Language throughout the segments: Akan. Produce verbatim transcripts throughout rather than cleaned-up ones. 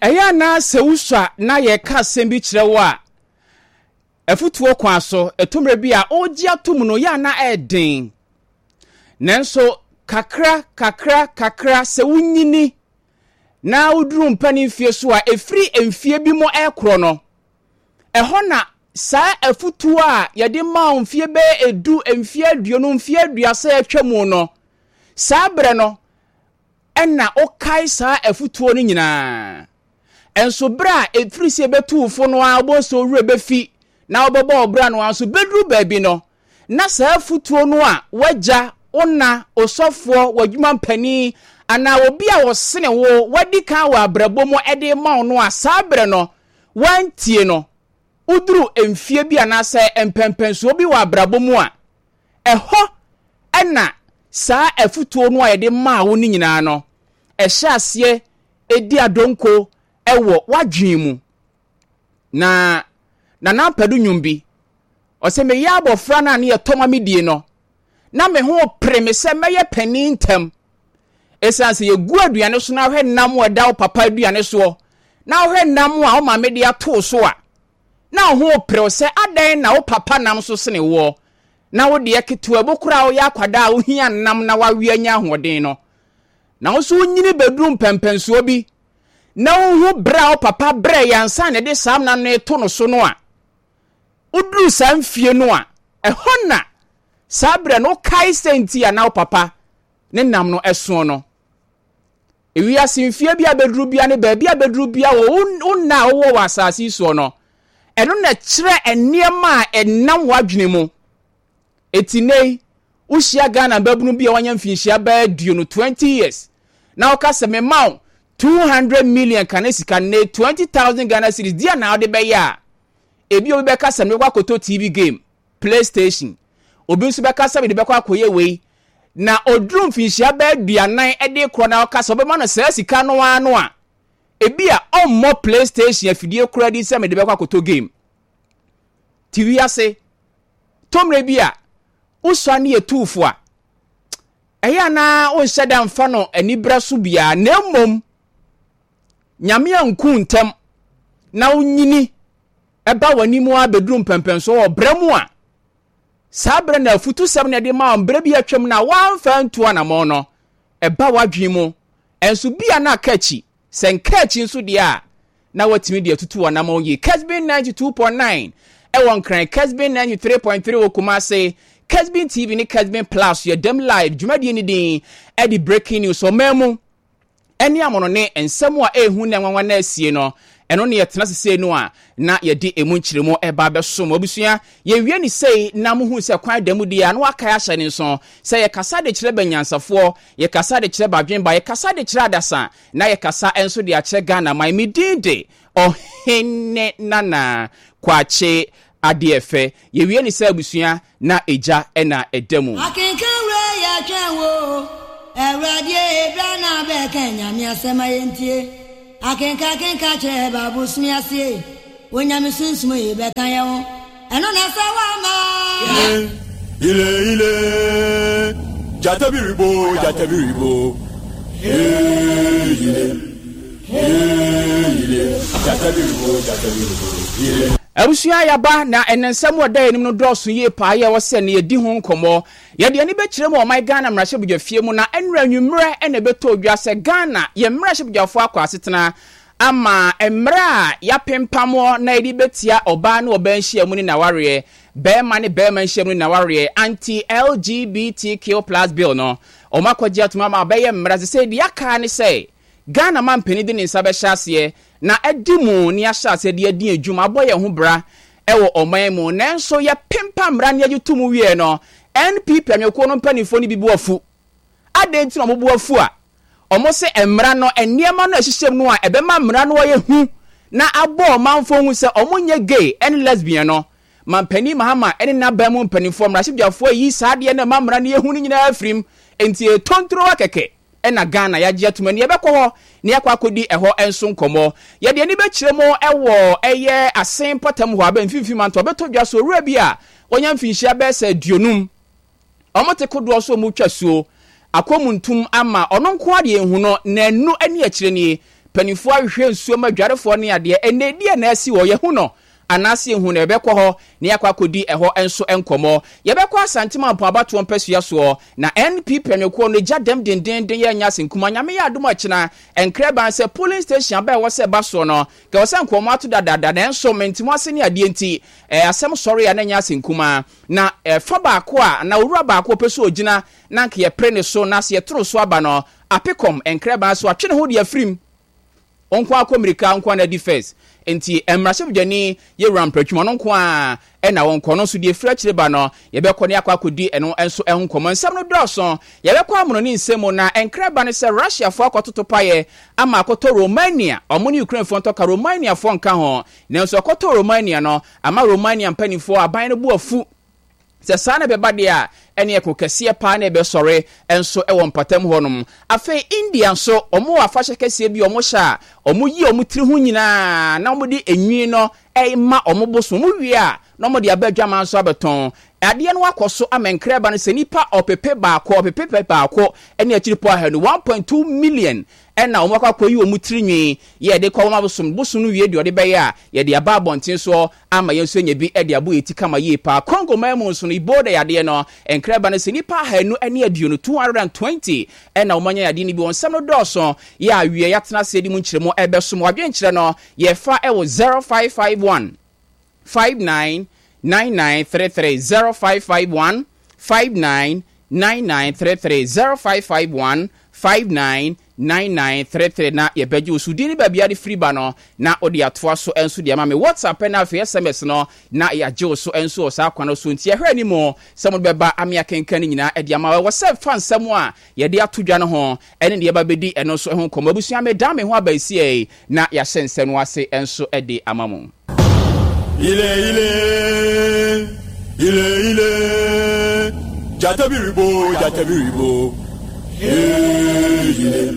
Eya na se uswa na ye ka sembi kirewo a afutuo kwa so etumre bi a oji atum no ya na eden nanso kakra kakra kakra se wunyini na uduru mpani fie so a efri emfie bi mo ekro no eho na sa afutuo a ye de ma mfie be edu emfie aduonu mfie aduasa atwamu no sa bre no enna okai sa afutuo no nyina enso bra efri se betu fo no a oboso wure befi na obebo obra no anso bedru baabi no na sa afutuo no a wagya ona osofo wadwuma mpani ana obi a wosene wo wadi kan wa abrabo mo ede ma no a sa bre no wantie no uduru emfie bi ana sa empempenso bi wa abrabo mo a eho ana sa afutuo no a yede ma wo ni nyina no ehye ase edi adonko ewo wadwen mu na na na padu nyumbi ose me ya abofra na ne yetoma medie no na me ho premese meye pani ntem esanse ye gu aduane so na hwe nam weda papa aduane so na hwe nam a o ma me de ato so a na ho pre se adan na o papa nam so sene wo na wo de ketewa bokura wo ya kwada wo hia nam na wawe anya hoden no na wo so nyini bedrum pempenso bi na wo bra o papa bra yansa ne de sam na ne to no so no a udru sam fie no a ehona sabre no kai senti ya na o papa ne nam no eso no ewi asimfie bia bedru bia ne ba bia bedru bia wo na wo wasasi so no eno na kire eniema a enam wadwene mu etinei ushia Ghana babunu bia wanya mfinhia ba dio no twenty years na o ka se me maw two hundred million kanesika ne twenty thousand Ghana cedis dia na ode be ya ebi obi be ka se me kwakoto T V game PlayStation obi nso be ka se me de be kwa koye wei na odrum finhia ba aduanan ede kro na o ka se obi ma no se sika no ano a ebi a ommo PlayStation afidie kro adi se me de be kwakoto game T V ase tomre bi a uswa ne yetufo a eya na o hyeda mfa no anibra so bia na mmom nyame anku ntem na unyini eba wani mu abedrum pempenso o bramu a sabre na futu sem na de ma mbra bi atwam na wanfa ntu ana mo no eba wadwen mu enso bia na kachi sen kachi nso de a na watimi de tutu wana mo yi Kesbin ninety-two point nine e won kran Kesbin ninety-three point three Okumase Kesbin T V ni Kesbin Plus ye dem live jumadi ni din e di breaking news o memu eni amono ne ensem a ehu ne nwanwa na asie no eno ne yetena sese no a na ye di emu nkyiremo eba besom obusua ye wie ni sei na muhu se kwan damu di ya no aka ya hye ne so se ye kasa de kire banyansafo ye kasa de kire badwenba ye kasa de kire adasa na ye kasa enso de a kire Ghana mai midide ohenne nana kwache adefe ye wie ni se abusua na eja ena edemu akenkanwe ya twenwo ewradie ebra na be kenya mi asema yentie akenka kenka che babu smiasie wonyame sunsumo ye be kan ye ho eno na sawa ma ile ile jatabiribo jatabiribo ile ile jatabiribo jatabiribo ile abusia yaba na enensem oda enim no drosu ye pa ye wose ne yedi ho nkomo ye de ani be kire mo my Ghana mrahye budwafie mu na enra nwumre ene beto odwa se Ghana ye mrahye budwafo akwa asetena ama emra ya pempamo na edi betia oba na oba nhia mu ni na ware be ma ne be ma nhia mu ni na ware anti L G B T Q plus bill no o makwaji atuma ma be ye mra se di aka ne say Ghana man peni de nsa be hyase na edimu ni ahyase de adi adwuma aboye ho bra ewo oman mu nanso ye pempa mra ne ajutumu wie no N P P amyeko no mpanifo ni bibu afu adenti no mobu afu a omo se emra no eniema no ahyehyem no a ebema mra no ye hu na abo manfo hu se omo nye gay and lesbian no mampani mahama ene na ba mu mpanifo mra hyebjafo yi saade na mamra ne ye hu ni nyina afrim enti e tontro akeke ena Ghana ya gye atumani ye bekọ ho ne yakwa akodi eho enso nkomo ye de ni be kire mo ewo eye asen potam ho aba mfimfim anto beto dwa so wura bi a onya mfinhia be sa duonum omote kodo so mu twasuo akomuntum ama ono nko ade ehu no nanu ani akire ni panifo ahwehwe nsuo ma dwarefo ne ade enedi na asi wo ye hu no anase hu na ebekọ ho ne yakwa kodi eho enso enkomo yebekọ asantima mpo abato mpasua so na N P panyeko no jadem denden den ya nya senkuma nyame ya adom akina enkreba se polling station ba wo se ba so no ke wo se nkomo ato dadada na enso mentimo ase ne ade enti eh asem sorry ya na nya senkuma na eh, fa ba ko a na owura ba ko peso ogina na nke ye pre ne so na se ye toro so aba no apekom enkreba so atwe ne ho de afrim onko akomirika onko na defense enti emrashe bujani ye rampratwuma no nko a e na wonko no so de fira kire ba no ye be ko ne akwa kodi eno enso ehun komo nsam no doso ye be ko amono ni nsemu na enkreba ne se Russia fo akototo paye ama akoto Romania omo ni Ukraine fo ntoka Romania fo nka ho ne nso akoto Romania no ama Romania mpani fo aban no bu afu se sana be bade a ene ekokese pa na be sore enso e won patam honum afa India nso omo afahye kese bi omo sha omo yi omo tiri hu nyina na omo di enwi no e ma omo boso mu wi a na omo di abadwama nso abeton ade no akoso amenkreba no se nipa opepe ba ko opepe ba ko ene akiripo ahanu one point two million ena omo akwa yi omo tiri nwi ye de ko omo boso boso no wi de ode be ya ye de aba bonten so ama yenso nya bi e de abo eti kama yi pa Congo memo nso no iboda ya de no enkreba no se nipa ahanu ene aduo no two hundred twenty ena omo nya ya de ni bi wonsam no doso ya awie ya tena se di mu nkyeremo ebe so mo adwen kyere no ye fa e wo zero five five one five nine nine nine three three zero five five one five nine nine nine three three zero five five one five nine nine nine three three na ye beji usudini ba bia de free ba no na odi atoa so enso de ma me WhatsApp na fe S M S no na ya je so enso sa akwa so nti ye hwe ni mo samo be ba amia kenkan nyina e de ma wo se fan samo a ye de atodwa no ho ene de ba bedi eno so ho koma busua me da me ho abaisi e na ya sense no ase enso e de amamu ile ile ile ile jatabiribo jatabiribo ile ile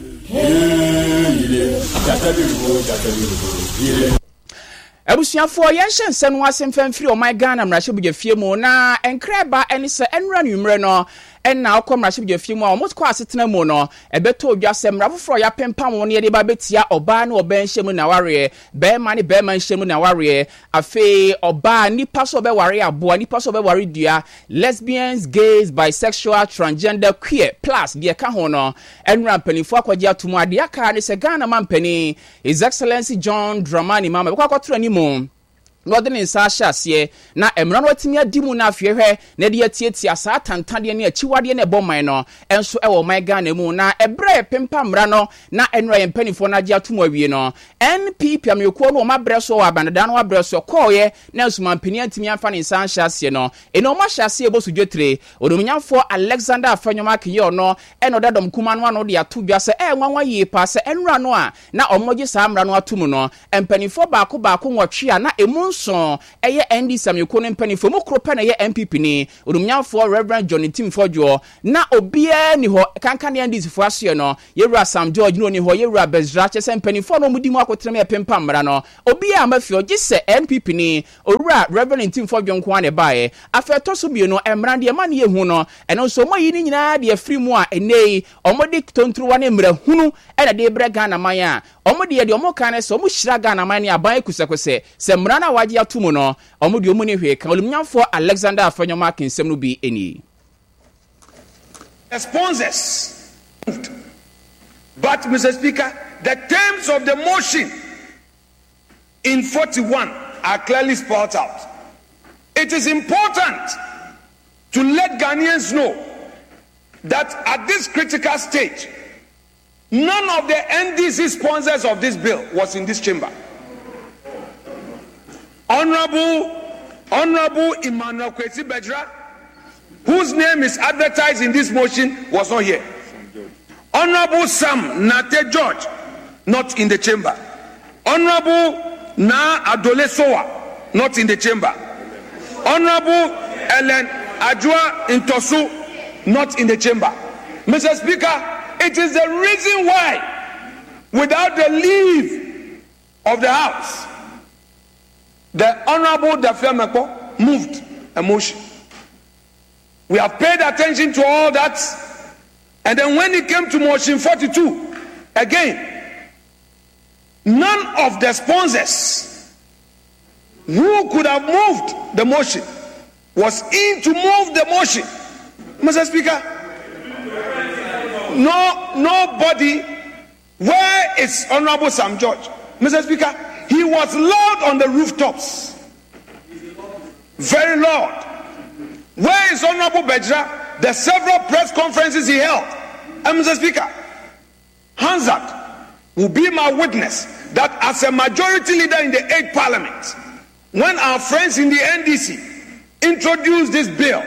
ile jatabiribo jatabiribo ile abusuafo yenhye nse no asem famfiri o my Ghana mrahye bugafie mu na enkreba eni se enra nwumre no enna akomrahye bugafie mu a omotko asetena mu no ebeto odwasem mrafofro ya pempam won ye de ba betia oba na oba nhye mu na ware be ma ne be ma nhye mu na ware afi oba nipa so be ware abo nipa so be ware dua lesbians gays bisexual transgender queer plus de ka ho no enra panifo akwaje atomu ade aka ne se Ghana mampani His Excellency John Dramani Mahama be kwakotro ni mo no de nsa hyase na emra no atimi adimu na afihwe na de atietia sa tantade ne achiwade ne boman no enso e wo my Ghana mu na ebre pempa mra no na enra yempanifo na agi atomu awie no N P P amekuo no ma bre so wa banada no wa bre so koye na nsuma mpani atimi afa ne nsa hyase no eno ma hyase e bosu dwetre odomnyafo Alexander Afanyoma kiyo no eno dadom kuma no no de atodwa se e nwanwa yi pa se enra no a na omogi sa mra no atomu no empanifo baako baako nwotwe a na emu so eye N D Samyeko ne mpanifo mu kropa na ye M P P ni odumnyafo Reverend John Timfojo na obia ni ho kankan ne N D fo aso no yewura Sam George no ni ho yewura Bezra chese mpanifo no mudi mu akotrem pempa mra no obia amafio gise M P P ni owura Reverend Timfojo nko ane bae afeto so bi no emra de ma ne yehu no eno so moyi ni nyina de afiri mu a enei omodi tontruwa ne mra hunu ena de bre Ghana man a omodi ye de omoka ne so omo hira Ghana man ne aban ekusekose se mra na waje atumu no omodi omu ne hwe ka olumnyamfo Alexander Afanyoma kinsem no bi eni sponsors. But Mister Speaker, the terms of the motion in forty-one are clearly spelled out. It is important to let Ghanaians know that at this critical stage, none of the N D C sponsors of this bill was in this chamber. Honorable, Honorable Emmanuel Kwesi Bejra, whose name is advertised in this motion, was not here. Honorable Sam Nate George, not in the chamber. Honorable Na Adole Sowa, not in the chamber. Honorable Ellen Ajua Intosu, not in the chamber. Mister Speaker, it is the reason why, without the leave of the House, the Honorable Dafia Meko moved a motion. We have paid attention to all that, and then when it came to motion forty-two, again, none of the sponsors who could have moved the motion was in to move the motion. Mister Speaker, no, nobody. Where is Honorable Sam George? Mister Speaker, he was loud on the rooftops. Very loud. Where is Honorable Bejra? The several press conferences he held. And Mister Speaker, Hansard will be my witness that as a majority leader in the eighth Parliament, when our friends in the N D C introduced this bill,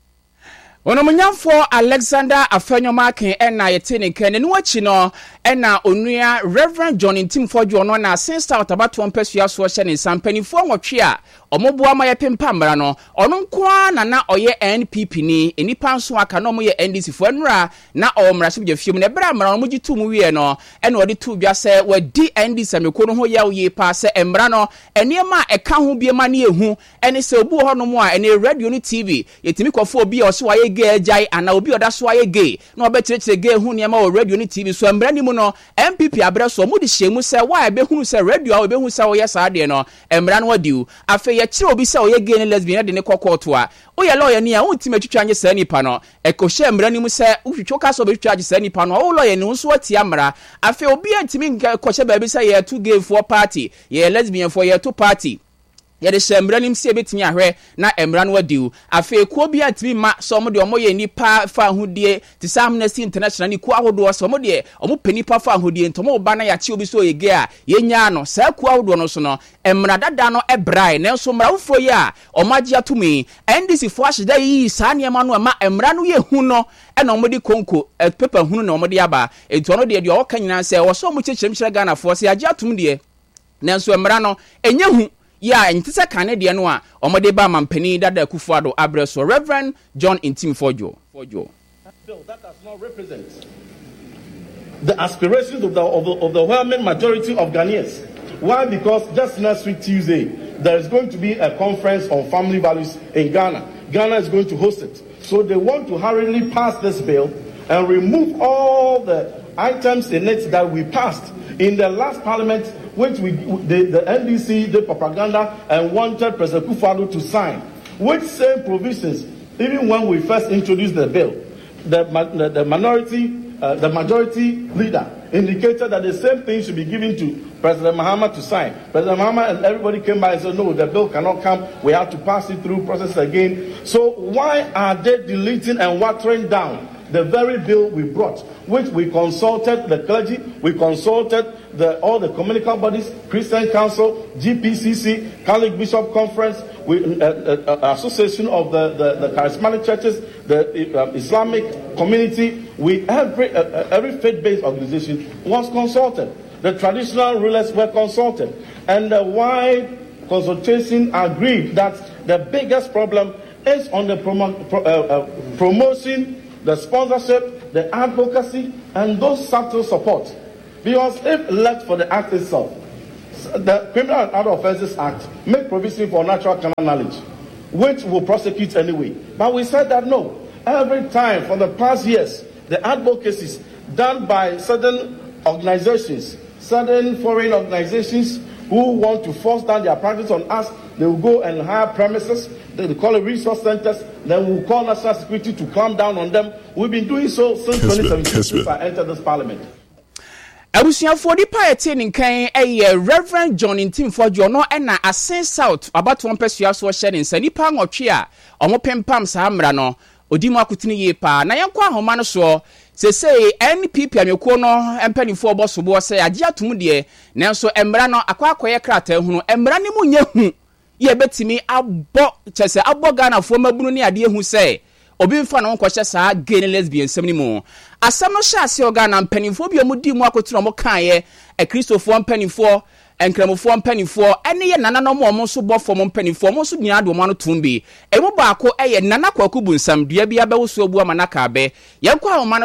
Onomanyamfo Alexander Afenyomakin ena yetene kene nuachi no ena onua Reverend John Ntimfodwo no na since out about one pesua so hye ne sampanifo nwotwe a omoboa ma yepempa mra no ono nkoa na na oye N P P ni enipa nso aka no moye N D C fo nra na omra se bjefiem ne bra mra no moji tu mu wie no ena odi tu bia se wadi N D C ameko no ho ya oye pa se emra no eniema eka ho biema na ehu ene se obu ho no mo a ene radio ni T V yetimi kwofo obi a so waye gay jai ana obi oda so aye gay na obekirikire gay hu niema o radio ni T V so emra ni mu no M P P abre so mu di hyemu se wa ebe hunu se radio a obe hu se wo ye sa de no emra no wadiu afi ye kire obi se o ye gay ni lesbian de ne kokoto a o ye lawyer ni a o ntime twitwa anye sa nipa no ekoshe emra ni mu se uhwitwo ka so obetwa anye sa nipa no o lawyer ni nso atia mra afi obi antime nkoshe ba bi se ye two gay for party ye lesbian for ye two party yede shemra nim se betimi ahwe na emra no wadiu afi ko bi atimi ma so mo de omo ye nipa fa ahudie ti sa Amnesty International ni ko ahodo so mo de omo penipa fa ahudie ntomo ba na ya chi obi so ye ge a ye nya no sa ko ahodo no so no emra dada no ebrai na so mra wofo ye a omagia tumi N D C fo ahida yi sa niema no ma emra no ye hu no e na omo di konko paper hunu na omo de aba ento no de de o kanyina se wo so mo chechiremchire Ghana fo se agia tum de na so emra no enya hu ya ntise kane de no a omode ba mampani dada Kufuado abreso Reverend John Ntimfodwo Fodwo bill that does not represent the aspirations of the of the overwhelming majority of Ghanaians. Why? Because just next week Tuesday there is going to be a conference on family values in Ghana. Ghana is going to host it. So they want to hurriedly pass this bill and remove all the items in it that we passed in the last parliament, which we the, the N D C did propaganda and wanted President Kufuado to sign, which same provisions, even when we first introduced the bill, the the, the minority, uh, the majority leader indicated that the same thing should be given to President Mahama to sign. President Mahama and everybody came by and said, no, the bill cannot come. We have to pass it through process again. So why are they deleting and watering down the very bill we brought, which we consulted the clergy, we consulted the, all the communicable bodies, Christian Council, G P C C, Catholic Bishop Conference, we, uh, uh, uh, Association of the, the, the Charismatic Churches, the uh, Islamic community, we every uh, every faith-based organization was consulted. The traditional rulers were consulted, and the wide consultation agreed that the biggest problem is on the promo- pro- uh, uh, promotion, the sponsorship, the advocacy, and those subtle support. Because if left for the act itself, the Criminal and Other Offences Act make provision for natural carnal knowledge, which will prosecute anyway. But we said that no. Every time for the past years, the advocacies done by certain organizations, certain foreign organizations who want to force down their practice on us, they will go and hire premises, they call it resource centers, then we'll call national security to clamp down on them. We've been doing so since twenty seventeen, since I entered this parliament. Abusiafo di pa ete nkan eye Reverend John Ntimfodwo no na Asen South about one pesua so hye ne nsa nipa nwotwe a omo pempam sa amra no odimu akutini ye pa na yenko ahoma no so se say N P P ameko no empanifo obosobo se agye atum de nanso emra no akwa akoye krata hunu emra ne mu nya hu ye betimi abo chese abo Ghana fo mabunu ne ade hu se obi mfa no nkohye saa gay ne lesbian sem ni mu asam no hye ase Ghana mpanifo bi omudi mu akoturo mo kan ye e kristofo mpanifo enkramofo mpanifo ene ye nana no mo mo so bofo mo mpanifo mo so nyina do mo no tumbi e mo baako eye nana kwaku bunsam dua bia be wo so obu amanaka be ye kwa